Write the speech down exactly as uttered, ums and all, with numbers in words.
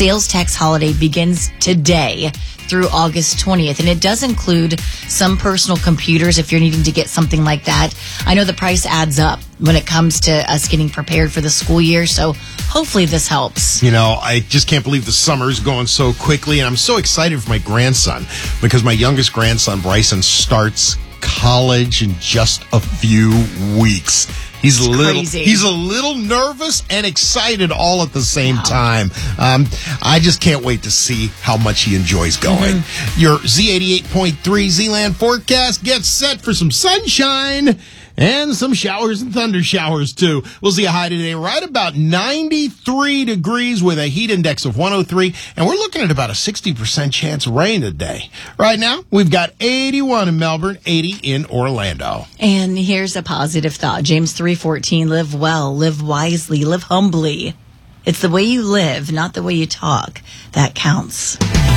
sales tax holiday begins today through August twentieth, and it does include some personal computers if you're needing to get something like that. I know the price adds up when it comes to us getting prepared for the school year, so hopefully this helps. You know, I just can't believe the summer's going so quickly, and I'm so excited for my grandson because my youngest grandson, Bryson, starts college in just a few weeks. He's it's a little, crazy. he's a little nervous and excited all at the same wow. time. Um, I just can't wait to see how much he enjoys going. Mm-hmm. Your Z eighty-eight point three Z-Land forecast gets set for some sunshine and some showers and thunder showers, too. We'll see a high today right about ninety-three degrees with a heat index of one oh three, and we're looking at about a sixty percent chance of rain today. Right now, we've got eighty-one in Melbourne, eighty in Orlando. And here's a positive thought. James three fourteen, live well, live wisely, live humbly. It's the way you live, not the way you talk, that counts.